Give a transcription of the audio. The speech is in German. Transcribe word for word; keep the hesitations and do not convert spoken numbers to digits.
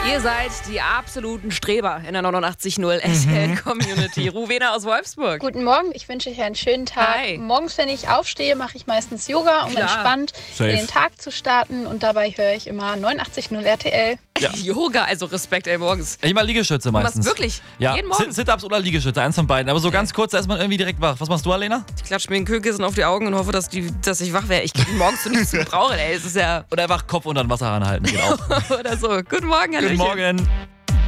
Ihr seid die absoluten Streber in der neunundachtzig Komma null R T L-Community. Rowena aus Wolfsburg. Guten Morgen, ich wünsche euch einen schönen Tag. Hi. Morgens, wenn ich aufstehe, mache ich meistens Yoga, um Klar. entspannt Safe. in den Tag zu starten. Und dabei höre ich immer neunundachtzig Komma null R T L. Ja. Yoga, also Respekt, ey, morgens. Ich mache Liegestütze Was, meistens. wirklich? Ja, Jeden Morgen? Sit- Sit-Ups oder Liegestütze, eins von beiden. Aber so ganz kurz, da ist man irgendwie direkt wach. Was machst du, Alena? Ich klatsche mir ein Kühlkissen auf die Augen und hoffe, dass, die, dass ich wach wäre. Ich kriege morgens so nichts gebrauchen, ey. Es ist ja... Oder einfach Kopf unter den Wasser ranhalten. Geht auch. Oder so. Guten Morgen, Hallöchen. Guten Morgen.